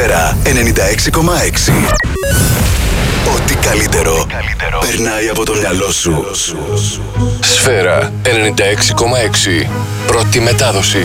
Σφαίρα 96,6. Ό,τι καλύτερο περνάει από το μυαλό σου. Σφαίρα 96,6. Πρώτη μετάδοση.